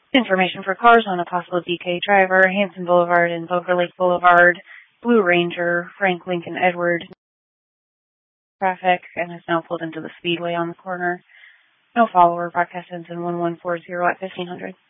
Information for cars on a possible DK driver, Hanson Boulevard and Boca Lake Boulevard, Blue Ranger, Frank Lincoln Edward. Traffic and has now pulled into the speedway on the corner. No follower, broadcast ends in 1140 at 1500.